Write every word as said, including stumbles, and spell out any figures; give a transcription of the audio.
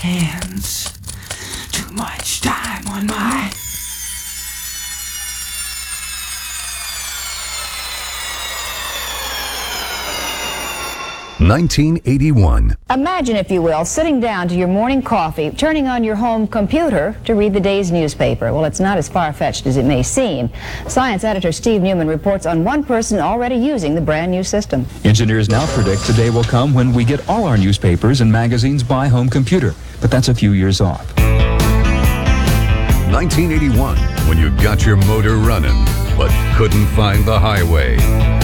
hands. Too much time on my... nineteen eighty-one. Imagine, if you will, sitting down to your morning coffee, turning on your home computer to read the day's newspaper. Well, it's not as far-fetched as it may seem. Science editor Steve Newman reports on one person already using the brand new system. Engineers now predict the day will come when we get all our newspapers and magazines by home computer, but that's a few years off. nineteen eighty-one, when you got your motor running, but couldn't find the highway.